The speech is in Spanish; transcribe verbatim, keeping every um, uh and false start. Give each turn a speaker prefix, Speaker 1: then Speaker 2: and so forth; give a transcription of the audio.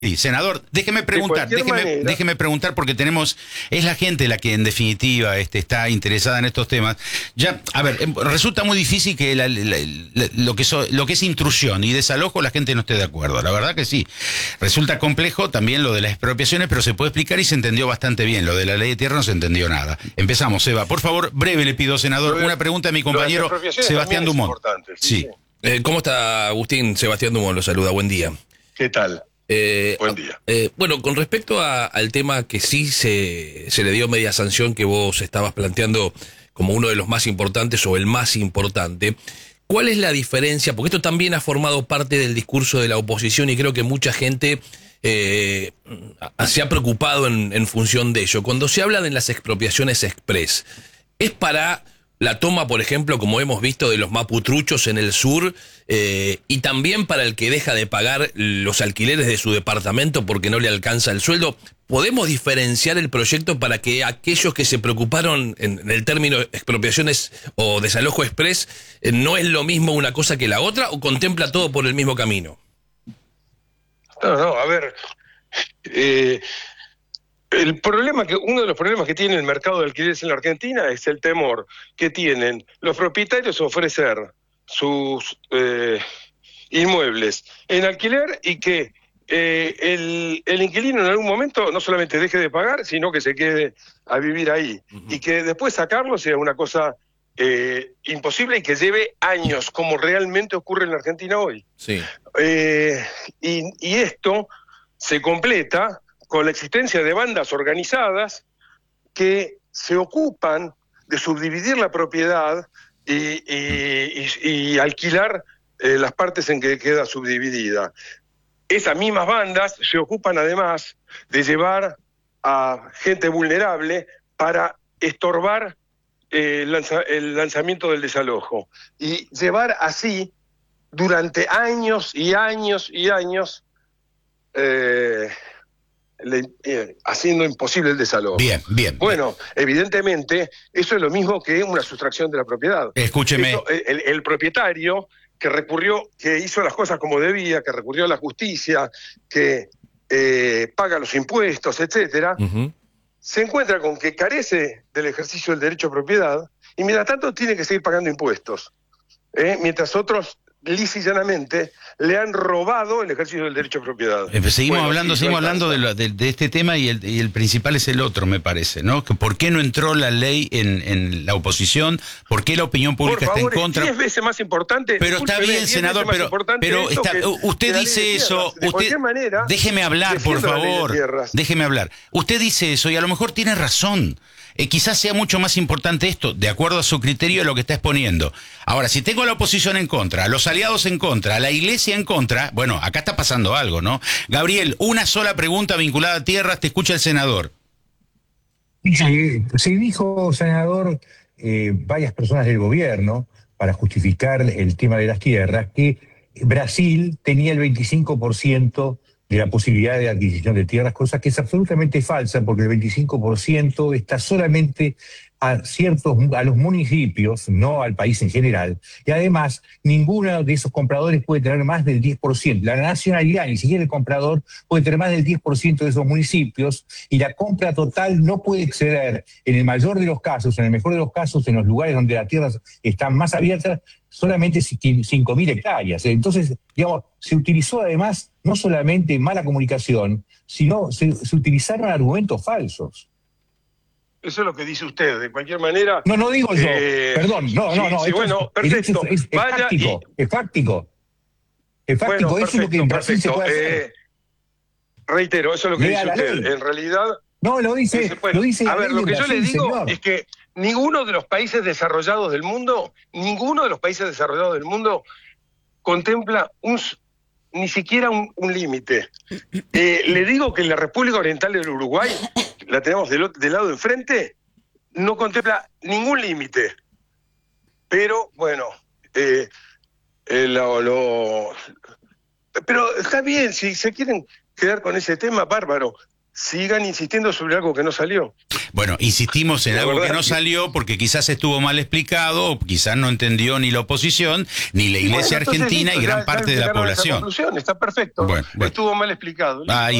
Speaker 1: Sí, senador, déjeme preguntar,
Speaker 2: de
Speaker 1: déjeme,
Speaker 2: manera,
Speaker 1: déjeme preguntar porque tenemos, es la gente la que en definitiva este, está interesada en estos temas. Ya, a ver, resulta muy difícil que la, la, la, lo, que so, lo que es intrusión y desalojo la gente no esté de acuerdo, la verdad que sí. Resulta complejo también lo de las expropiaciones, pero se puede explicar y se entendió bastante bien. Lo de la ley de tierra no se entendió nada. Empezamos, Eva. Por favor, breve le pido, senador, de, una pregunta a mi compañero Sebastián Dumont.
Speaker 2: Sí.
Speaker 1: Sí.
Speaker 3: Eh, ¿Cómo está, Agustín? Sebastián Dumont lo saluda, buen día.
Speaker 2: ¿Qué tal?
Speaker 3: Eh,
Speaker 2: Buen día.
Speaker 3: Eh, bueno, con respecto a, al tema que sí se, se le dio media sanción que vos estabas planteando como uno de los más importantes o el más importante, ¿cuál es la diferencia? Porque esto también ha formado parte del discurso de la oposición y creo que mucha gente eh, se ha preocupado en, en función de ello. Cuando se habla de las expropiaciones express, ¿es para la toma, por ejemplo, como hemos visto, de los maputruchos en el sur, eh, y también para el que deja de pagar los alquileres de su departamento porque no le alcanza el sueldo? ¿Podemos diferenciar el proyecto para que aquellos que se preocuparon en, en el término expropiaciones o desalojo express, eh, no es lo mismo una cosa que la otra, o contempla todo por el mismo camino?
Speaker 2: No, no, a ver... Eh... El problema que uno de los problemas que tiene el mercado de alquileres en la Argentina es el temor que tienen los propietarios a ofrecer sus eh, inmuebles en alquiler y que eh, el, el inquilino en algún momento no solamente deje de pagar, sino que se quede a vivir ahí. Uh-huh. Y que después sacarlo sea una cosa eh, imposible y que lleve años, como realmente ocurre en la Argentina hoy.
Speaker 3: Sí.
Speaker 2: Eh, y, y esto se completa con la existencia de bandas organizadas que se ocupan de subdividir la propiedad y, y, y, y alquilar eh, las partes en que queda subdividida. Esas mismas bandas se ocupan además de llevar a gente vulnerable para estorbar eh, el, lanza, el lanzamiento del desalojo y llevar así durante años y años y años eh, Le, eh, haciendo imposible el desalojo.
Speaker 1: Bien, bien.
Speaker 2: Bueno, evidentemente, eso es lo mismo que una sustracción de la propiedad.
Speaker 1: Escúcheme.
Speaker 2: Eso, el, el propietario que recurrió, que hizo las cosas como debía, que recurrió a la justicia, que eh, paga los impuestos, etcétera, uh-huh. se encuentra con que carece del ejercicio del derecho a propiedad y mientras tanto tiene que seguir pagando impuestos, ¿eh? mientras otros lisa y llanamente le han robado el ejercicio del derecho a propiedad.
Speaker 1: Seguimos
Speaker 2: bueno,
Speaker 1: hablando,
Speaker 2: sí,
Speaker 1: seguimos
Speaker 2: no
Speaker 1: hablando de, lo, de, de este tema y el, y el principal es el otro, me parece, ¿no? Que ¿por qué no entró la ley en, en la oposición? ¿Por qué la opinión pública
Speaker 2: Por favor,
Speaker 1: está en contra?
Speaker 2: Es diez veces más importante.
Speaker 1: Pero está bien, senador, pero, pero está, usted dice eso,
Speaker 2: de
Speaker 1: usted,
Speaker 2: manera,
Speaker 1: déjeme hablar, por favor, déjeme hablar. Usted dice eso y a lo mejor tiene razón. Eh, quizás sea mucho más importante esto, de acuerdo a su criterio, de lo que está exponiendo. Ahora, si tengo a la oposición en contra, a los aliados en contra, a la iglesia en contra, bueno, acá está pasando algo, ¿no? Gabriel, una sola pregunta vinculada a tierras, te escucha el senador.
Speaker 4: Sí, se dijo, senador, eh, varias personas del gobierno, para justificar el tema de las tierras, que Brasil tenía el veinticinco por ciento de la posibilidad de adquisición de tierras, cosa que es absolutamente falsa, porque el veinticinco por ciento está solamente a ciertos, a los municipios, no al país en general, y además ninguno de esos compradores puede tener más del diez por ciento. La nacionalidad, ni siquiera el comprador, puede tener más del diez por ciento de esos municipios, y la compra total no puede exceder, en el mayor de los casos, en el mejor de los casos, en los lugares donde las tierras están más abiertas, solamente cinco mil hectáreas. Entonces, digamos, se utilizó además no solamente mala comunicación, sino se, se utilizaron argumentos falsos.
Speaker 2: Eso es lo que dice usted, de cualquier manera...
Speaker 4: No, no digo yo,
Speaker 2: eh,
Speaker 4: perdón, no,
Speaker 2: sí,
Speaker 4: no, no.
Speaker 2: Sí, bueno,
Speaker 4: es,
Speaker 2: perfecto.
Speaker 4: Es, es, es
Speaker 2: Vaya
Speaker 4: fáctico,
Speaker 2: y...
Speaker 4: es fáctico. Es fáctico,
Speaker 2: bueno,
Speaker 4: eso es lo que en Brasil se puede hacer.
Speaker 2: Eh, reitero, eso es lo que
Speaker 4: Lea
Speaker 2: dice usted. En realidad...
Speaker 4: No, lo dice,
Speaker 2: dice, bueno,
Speaker 4: lo dice
Speaker 2: a ver, lo que
Speaker 4: Brasil,
Speaker 2: yo le digo
Speaker 4: señor.
Speaker 2: es que ninguno de los países desarrollados del mundo, ninguno de los países desarrollados del mundo contempla un... ni siquiera un, un límite. Eh, le digo que en la República Oriental del Uruguay, la tenemos del, del lado de enfrente, no contempla ningún límite. Pero, bueno, eh, eh, lo, lo... pero está bien, si se quieren quedar con ese tema, bárbaro. sigan insistiendo sobre algo que no salió.
Speaker 1: Bueno, insistimos en
Speaker 2: La
Speaker 1: algo
Speaker 2: verdad
Speaker 1: que no
Speaker 2: que-
Speaker 1: salió porque quizás estuvo mal explicado, o quizás no entendió ni la oposición, ni la
Speaker 2: Y bueno,
Speaker 1: Iglesia
Speaker 2: entonces,
Speaker 1: Argentina
Speaker 2: listo,
Speaker 1: y gran
Speaker 2: ya- ya
Speaker 1: parte de la
Speaker 2: llegaron a esa
Speaker 1: población.
Speaker 2: conclusión, está perfecto.
Speaker 1: Bueno, bueno.
Speaker 2: Estuvo mal explicado.
Speaker 1: Ah,